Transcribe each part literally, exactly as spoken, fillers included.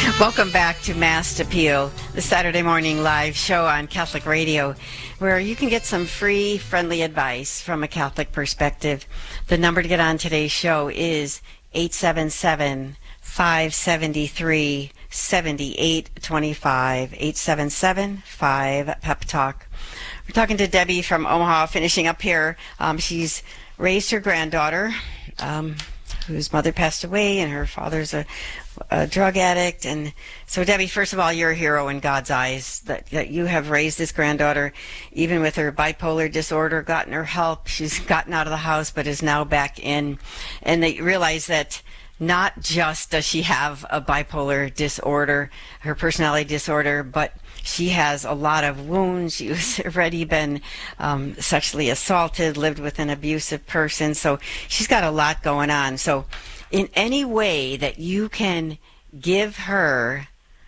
Welcome back to Mass Appeal, the Saturday morning live show on Catholic Radio, where you can get some free, friendly advice from a Catholic perspective. The number to get on today's show is eight seven seven, five seven three, seven eight two five, eight seven seven, five, Pep Talk. We're talking to Debbie from Omaha, finishing up here. Um, she's raised her granddaughter, um, whose mother passed away, and her father's a a drug addict. And so, Debbie, first of all, you're a hero in God's eyes, that, that you have raised this granddaughter, even with her bipolar disorder, gotten her help. She's gotten out of the house, but is now back in. And they realize that not just does she have a bipolar disorder, her personality disorder, but she has a lot of wounds. She's already been um, sexually assaulted, lived with an abusive person. So she's got a lot going on. So in any way that you can give her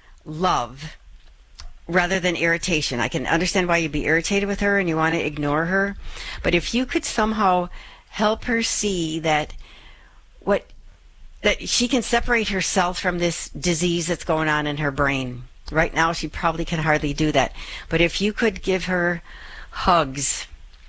love rather than irritation. I can understand why you'd be irritated with her and you want to ignore her. But if you could somehow help her see that what that she can separate herself from this disease that's going on in her brain. Right now she probably can hardly do that. But if you could give her hugs,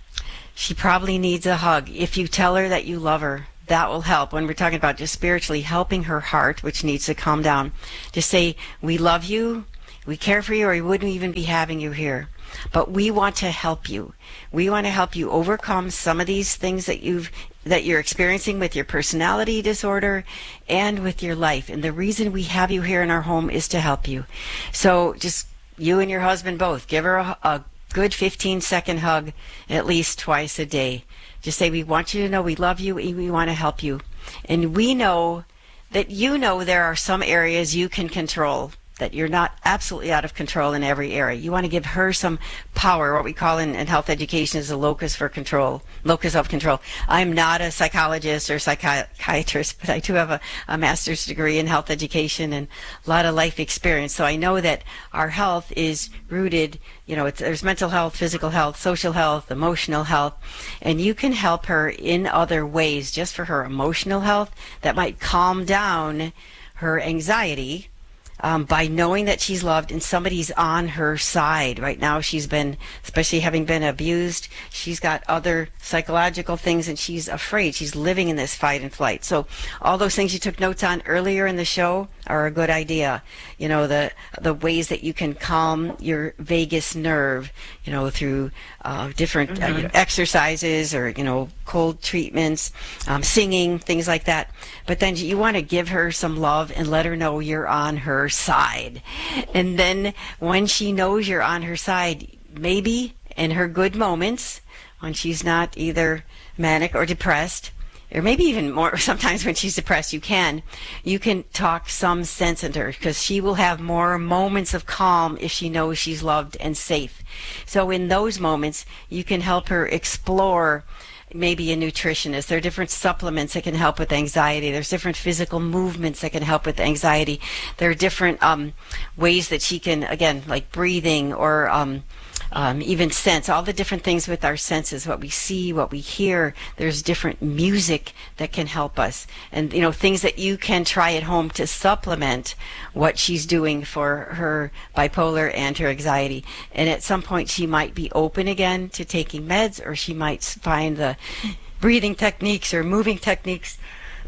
she probably needs a hug. If you tell her that you love her, that will help. When we're talking about just spiritually helping her heart, which needs to calm down, just say, we love you, we care for you, or we wouldn't even be having you here. But we want to help you. We want to help you overcome some of these things that you've that you're experiencing with your personality disorder and with your life. And the reason we have you here in our home is to help you. So just you and your husband both, give her a, a good fifteen second hug at least twice a day. Just say, we want you to know we love you, we want to help you. And we know that you know there are some areas you can control, that you're not absolutely out of control in every area. You want to give her some power. What we call in, in health education is a locus for control, locus of control. I'm not a psychologist or psychiatrist, but I do have a, a master's degree in health education and a lot of life experience. So I know that our health is rooted, you know, it's, there's mental health, physical health, social health, emotional health, and you can help her in other ways just for her emotional health that might calm down her anxiety. Um, by knowing that she's loved and somebody's on her side. Right now she's been, especially having been abused, she's got other psychological things and she's afraid. She's living in this fight and flight. So all those things you took notes on earlier in the show are a good idea. You know, the the ways that you can calm your vagus nerve, you know, through uh, different mm-hmm. uh, you know, exercises or, you know, cold treatments, um, singing, things like that. But then you want to give her some love and let her know you're on her side. And then when she knows you're on her side, maybe in her good moments, when she's not either manic or depressed, or maybe even more, sometimes when she's depressed, you can, you can talk some sense into her, because she will have more moments of calm if she knows she's loved and safe. So in those moments, you can help her explore maybe a nutritionist. There are different supplements that can help with anxiety. There's different physical movements that can help with anxiety. There are different um, ways that she can, again, like breathing or um, um, even sense, all the different things with our senses, what we see, what we hear. There's different music that can help us. And, you know, things that you can try at home to supplement what she's doing for her bipolar and her anxiety. And at some point she might be open again to taking meds, or she might find the breathing techniques or moving techniques.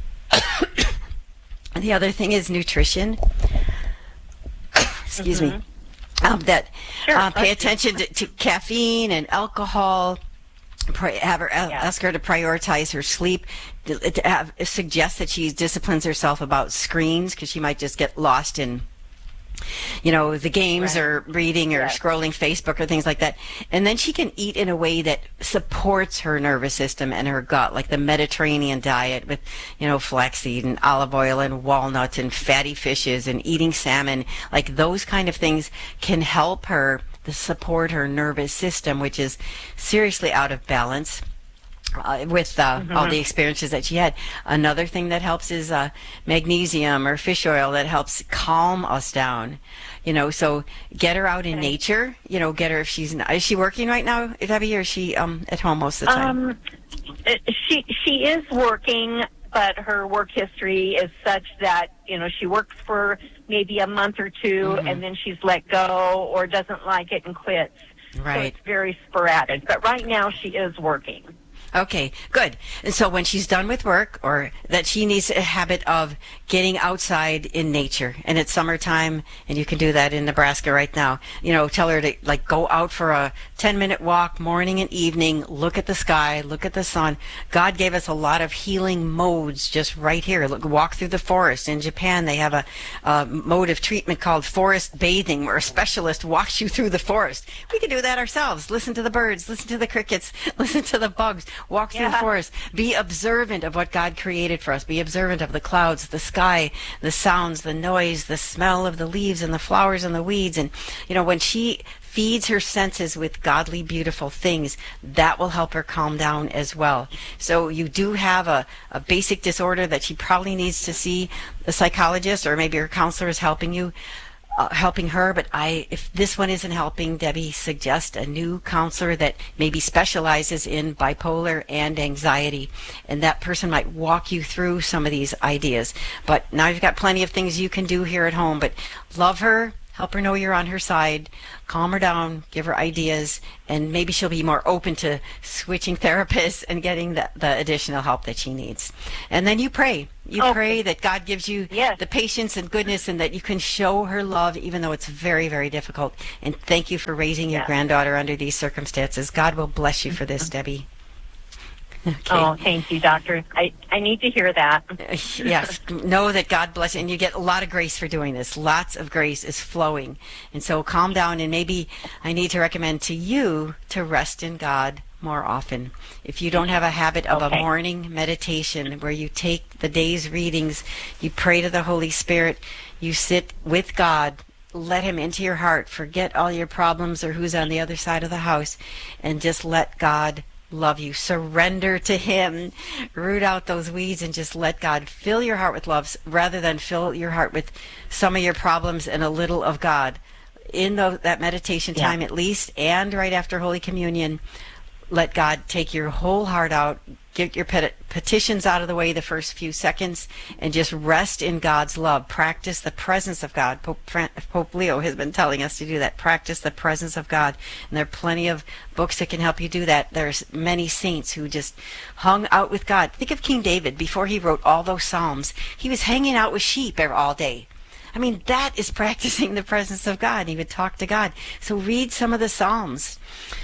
The other thing is nutrition. Excuse mm-hmm. me. Um, that sure. uh, pay attention to, to caffeine and alcohol. Pri- have her uh, yeah. ask her to prioritize her sleep. To, to have, suggest that she disciplines herself about screens, because she might just get lost in, you know, the games right. or reading or yes. scrolling Facebook or things like that. And then she can eat in a way that supports her nervous system and her gut, like the Mediterranean diet with, you know, flaxseed and olive oil and walnuts and fatty fishes and eating salmon. Like those kind of things can help her to support her nervous system, which is seriously out of balance. Uh, with uh, mm-hmm. all the experiences that she had. Another thing that helps is uh, magnesium or fish oil that helps calm us down. You know, so get her out in okay. nature. You know, get her if she's not, is she working right now, Debbie, or is she um, at home most of the time? Um, she she is working. but her work history is such that, you know, she works for maybe a month or two, mm-hmm. and then she's let go or doesn't like it and quits. Right. So it's very sporadic. But right now she is working. Okay, good. And so when she's done with work, or that she needs a habit of getting outside in nature, and it's summertime, and you can do that in Nebraska right now, you know, tell her to like go out for a ten minute walk morning and evening, look at the sky, look at the sun. God gave us a lot of healing modes just right here. Look, walk through the forest. In Japan, they have a, a mode of treatment called forest bathing, where a specialist walks you through the forest. We can do that ourselves. Listen to the birds, listen to the crickets, listen to the bugs. Walk through yeah. the forest. Be observant of what God created for us. Be observant of the clouds, the sky, the sounds, the noise, the smell of the leaves and the flowers and the weeds. And, you know, when she feeds her senses with godly, beautiful things, that will help her calm down as well. So you do have a, a basic disorder that she probably needs to see a psychologist, or maybe her counselor is helping you. Uh, helping her, but I, if this one isn't helping, Debbie, suggest a new counselor that maybe specializes in bipolar and anxiety, and that person might walk you through some of these ideas. But now you've got plenty of things you can do here at home, but love her, help her know you're on her side, calm her down, give her ideas, and maybe she'll be more open to switching therapists and getting the, the additional help that she needs. And then you pray. You okay. pray that God gives you yes. the patience and goodness, and that you can show her love even though it's very, very difficult. And thank you for raising your yes. granddaughter under these circumstances. God will bless you for this, mm-hmm. Debbie. Okay. Oh, thank you, Doctor. I, I need to hear that. Yes. Know that God bless you, and you get a lot of grace for doing this. Lots of grace is flowing. And so calm down, and maybe I need to recommend to you to rest in God more often. If you don't have a habit of okay. a morning meditation where you take the day's readings, you pray to the Holy Spirit, you sit with God, let him into your heart, forget all your problems or who's on the other side of the house, and just let God love you. Surrender to him. Root out those weeds and just let God fill your heart with love, rather than fill your heart with some of your problems and a little of God. In the, that meditation time, yeah. at least, and right after Holy Communion, let God take your whole heart out, get your pet- petitions out of the way the first few seconds, and just rest in God's love. Practice the presence of God. Pope, Fran- Pope Leo has been telling us to do that. Practice the presence of God. And there are plenty of books that can help you do that. There's many saints who just hung out with God. Think of King David. Before he wrote all those Psalms, he was hanging out with sheep all day. I mean, that is practicing the presence of God. He would talk to God. So read some of the Psalms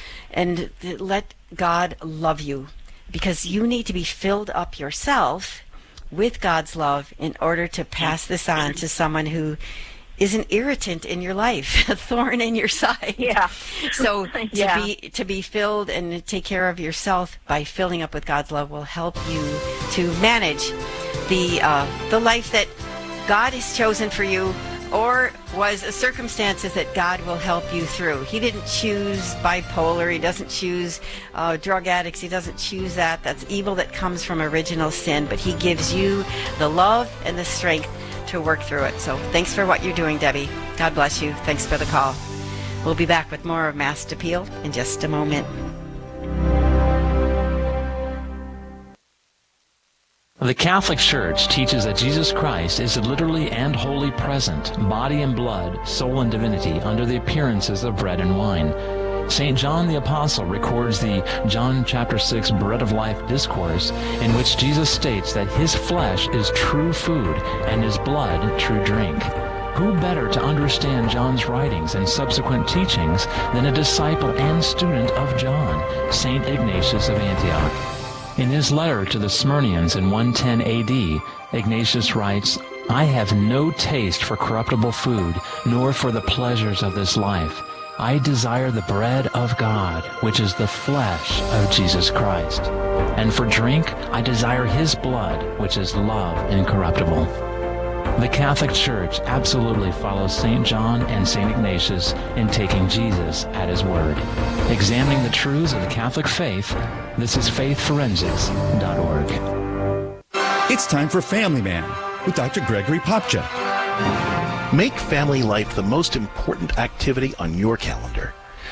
and let God love you, because you need to be filled up yourself with God's love in order to pass this on to someone who is an irritant in your life, a thorn in your side. Yeah. So to yeah. be to be filled and take care of yourself by filling up with God's love will help you to manage the uh, the life that God has chosen for you, or was circumstances that God will help you through. He didn't choose bipolar. He doesn't choose uh, drug addicts. He doesn't choose that. That's evil that comes from original sin. But he gives you the love and the strength to work through it. So thanks for what you're doing, Debbie. God bless you. Thanks for the call. We'll be back with more of Masked Appeal in just a moment. The Catholic Church teaches that Jesus Christ is literally and wholly present, body and blood, soul and divinity, under the appearances of bread and wine. Saint John the Apostle records the John chapter six Bread of Life discourse, in which Jesus states that his flesh is true food and his blood true drink. Who better to understand John's writings and subsequent teachings than a disciple and student of John, Saint Ignatius of Antioch? In his letter to the Smyrnians in one ten A D, Ignatius writes, "I have no taste for corruptible food, nor for the pleasures of this life. I desire the bread of God, which is the flesh of Jesus Christ. And for drink, I desire his blood, which is love incorruptible." The Catholic Church absolutely follows Saint John and Saint Ignatius in taking Jesus at his word. Examining the truths of the Catholic faith, this is faith forensics dot org. It's time for Family Man with Doctor Gregory Popcak. Make family life the most important activity on your calendar.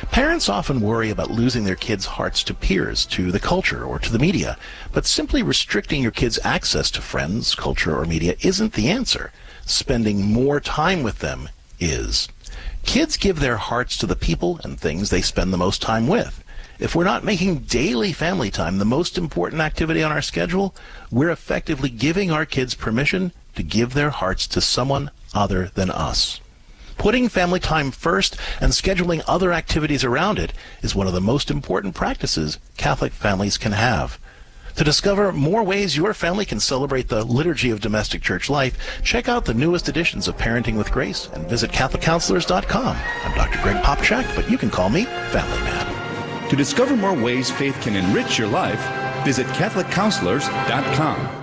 Parents often worry about losing their kids' hearts to peers, to the culture, or to the media. But simply restricting your kids' access to friends, culture, or media isn't the answer. Spending more time with them is. Kids give their hearts to the people and things they spend the most time with. If we're not making daily family time the most important activity on our schedule, we're effectively giving our kids permission to give their hearts to someone other than us. Putting family time first and scheduling other activities around it is one of the most important practices Catholic families can have. To discover more ways your family can celebrate the liturgy of domestic church life, check out the newest editions of Parenting with Grace and visit Catholic Counselors dot com. I'm Doctor Greg Popchak, but you can call me Family Man. To discover more ways faith can enrich your life, visit Catholic Counselors dot com.